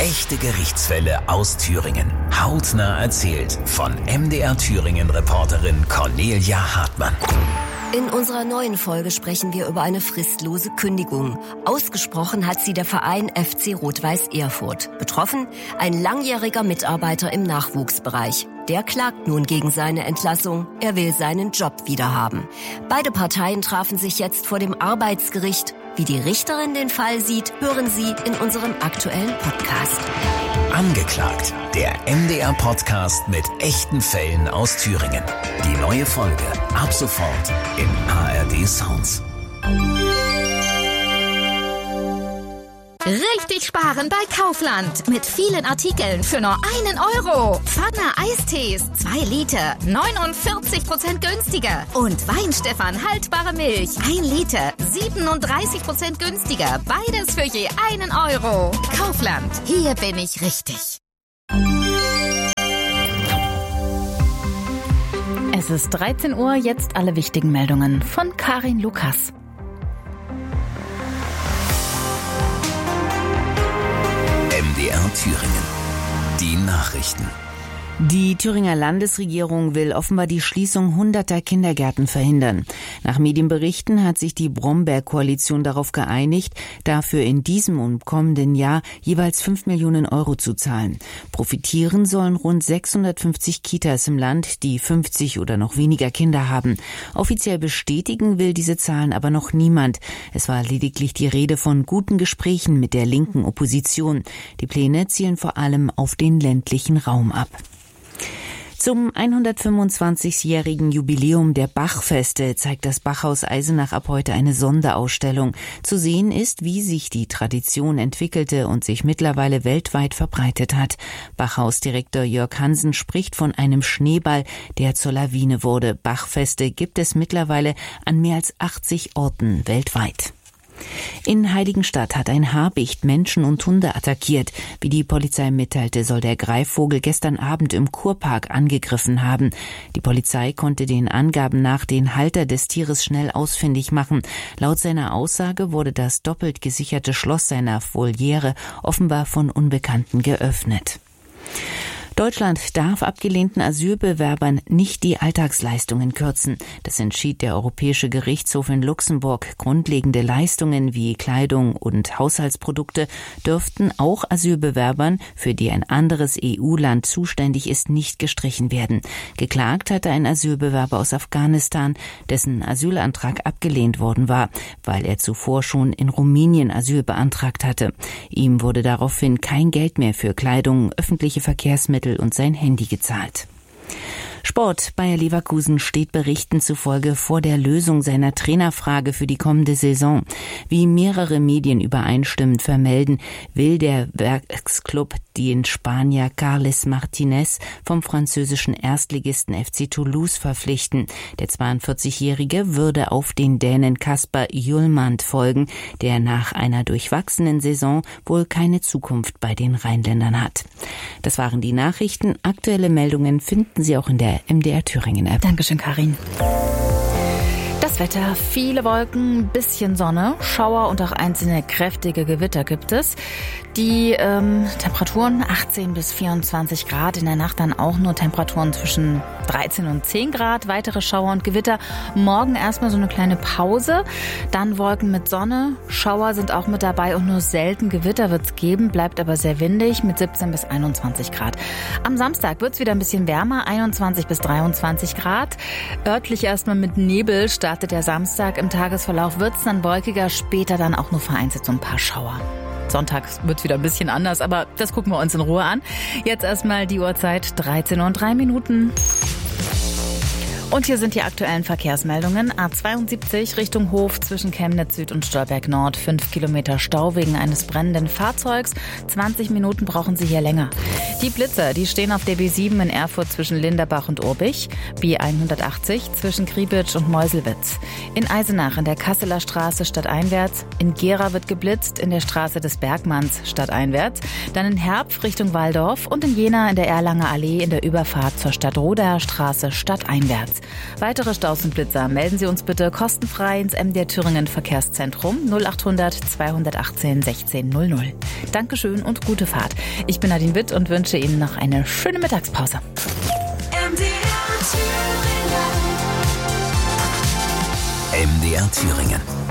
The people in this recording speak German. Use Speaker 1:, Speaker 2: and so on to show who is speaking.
Speaker 1: Echte Gerichtsfälle aus Thüringen. Hautnah erzählt von MDR Thüringen-Reporterin Cornelia Hartmann.
Speaker 2: In unserer neuen Folge sprechen wir über eine fristlose Kündigung. Ausgesprochen hat sie der Verein FC Rot-Weiß Erfurt. Betroffen ein langjähriger Mitarbeiter im Nachwuchsbereich. Der klagt nun gegen seine Entlassung. Er will seinen Job wiederhaben. Beide Parteien trafen sich jetzt vor dem Arbeitsgericht. Wie die Richterin den Fall sieht, hören Sie in unserem aktuellen Podcast.
Speaker 1: Angeklagt, der MDR-Podcast mit echten Fällen aus Thüringen. Die neue Folge ab sofort in ARD Sounds.
Speaker 3: Richtig sparen bei Kaufland. Mit vielen Artikeln für nur 1 Euro. Pfanne Eistees, 2 Liter, 49% günstiger. Und Weinstefan haltbare Milch, 1 Liter, 37% günstiger. Beides für je 1 Euro. Kaufland, hier bin ich richtig.
Speaker 4: Es ist 13 Uhr, jetzt alle wichtigen Meldungen von Karin Lukas.
Speaker 1: MDR Thüringen. Die Nachrichten.
Speaker 5: Die Thüringer Landesregierung will offenbar die Schließung hunderter Kindergärten verhindern. Nach Medienberichten hat sich die Bromberg-Koalition darauf geeinigt, dafür in diesem und kommenden Jahr jeweils 5 Millionen Euro zu zahlen. Profitieren sollen rund 650 Kitas im Land, die 50 oder noch weniger Kinder haben. Offiziell bestätigen will diese Zahlen aber noch niemand. Es war lediglich die Rede von guten Gesprächen mit der linken Opposition. Die Pläne zielen vor allem auf den ländlichen Raum ab. Zum 125-jährigen Jubiläum der Bachfeste zeigt das Bachhaus Eisenach ab heute eine Sonderausstellung. Zu sehen ist, wie sich die Tradition entwickelte und sich mittlerweile weltweit verbreitet hat. Bachhausdirektor Jörg Hansen spricht von einem Schneeball, der zur Lawine wurde. Bachfeste gibt es mittlerweile an mehr als 80 Orten weltweit. In Heiligenstadt hat ein Habicht Menschen und Hunde attackiert. Wie die Polizei mitteilte, soll der Greifvogel gestern Abend im Kurpark angegriffen haben. Die Polizei konnte den Angaben nach den Halter des Tieres schnell ausfindig machen. Laut seiner Aussage wurde das doppelt gesicherte Schloss seiner Voliere offenbar von Unbekannten geöffnet. Deutschland darf abgelehnten Asylbewerbern nicht die Alltagsleistungen kürzen. Das entschied der Europäische Gerichtshof in Luxemburg. Grundlegende Leistungen wie Kleidung und Haushaltsprodukte dürften auch Asylbewerbern, für die ein anderes EU-Land zuständig ist, nicht gestrichen werden. Geklagt hatte ein Asylbewerber aus Afghanistan, dessen Asylantrag abgelehnt worden war, weil er zuvor schon in Rumänien Asyl beantragt hatte. Ihm wurde daraufhin kein Geld mehr für Kleidung, öffentliche Verkehrsmittel und sein Handy gezahlt. Sport. Bayer Leverkusen steht Berichten zufolge vor der Lösung seiner Trainerfrage für die kommende Saison. Wie mehrere Medien übereinstimmend vermelden, will der Werksclub den Spanier Carles Martinez vom französischen Erstligisten FC Toulouse verpflichten. Der 42-Jährige würde auf den Dänen Kasper Hjulmand folgen, der nach einer durchwachsenen Saison wohl keine Zukunft bei den Rheinländern hat. Das waren die Nachrichten. Aktuelle Meldungen finden Sie auch in der MDR Thüringen App.
Speaker 4: Dankeschön, Karin. Das Wetter, viele Wolken, bisschen Sonne, Schauer und auch einzelne kräftige Gewitter gibt es. Die Temperaturen 18 bis 24 Grad, in der Nacht dann auch nur Temperaturen zwischen 13 und 10 Grad, weitere Schauer und Gewitter. Morgen erstmal so eine kleine Pause, dann Wolken mit Sonne, Schauer sind auch mit dabei und nur selten Gewitter wird's geben, bleibt aber sehr windig mit 17 bis 21 Grad. Am Samstag wird's wieder ein bisschen wärmer, 21 bis 23 Grad. Örtlich erstmal mit Nebel startet der Samstag, im Tagesverlauf wird's dann wolkiger, später dann auch nur vereinzelt so ein paar Schauer. Sonntag wird es wieder ein bisschen anders, aber das gucken wir uns in Ruhe an. Jetzt erstmal die Uhrzeit 13:03. Und hier sind die aktuellen Verkehrsmeldungen. A72 Richtung Hof zwischen Chemnitz Süd und Stolberg Nord. 5 Kilometer Stau wegen eines brennenden Fahrzeugs. 20 Minuten brauchen Sie hier länger. Die Blitzer, die stehen auf der B7 in Erfurt zwischen Linderbach und Urbich. B180 zwischen Kriebitsch und Meuselwitz. In Eisenach in der Kasseler Straße stadteinwärts. In Gera wird geblitzt in der Straße des Bergmanns stadteinwärts. Dann in Herpf Richtung Walldorf und in Jena in der Erlanger Allee in der Überfahrt zur Stadtroder Straße stadteinwärts. Weitere Staus und Blitzer melden Sie uns bitte kostenfrei ins MDR Thüringen Verkehrszentrum 0800 218 1600. Dankeschön und gute Fahrt. Ich bin Nadine Witt und wünsche Ihnen noch eine schöne Mittagspause.
Speaker 1: MDR Thüringen.